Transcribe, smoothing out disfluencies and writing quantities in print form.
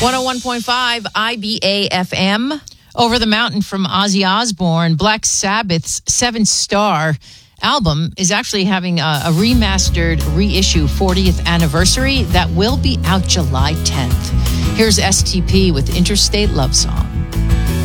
101.5 IBA FM. Over the Mountain from Ozzy Osbourne, Black Sabbath's 7-star album is actually having a remastered reissue 40th anniversary that will be out July 10th. Here's STP with Interstate Love Song.